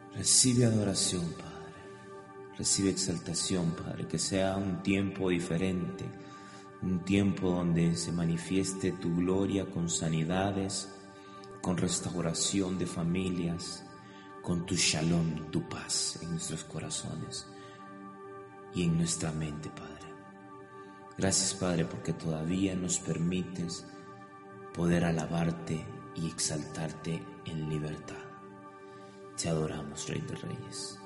Recibe adoración, Padre. Recibe exaltación, Padre. Que sea un tiempo diferente, un tiempo donde se manifieste tu gloria con sanidades, con restauración de familias, con tu shalom, tu paz en nuestros corazones y en nuestra mente, Padre. Gracias, Padre, porque todavía nos permites poder alabarte y exaltarte en libertad. Te adoramos, Rey de Reyes.